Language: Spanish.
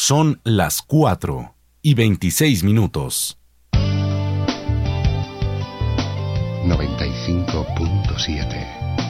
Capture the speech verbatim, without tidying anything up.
Son las cuatro y veintiséis minutos. noventa y cinco punto siete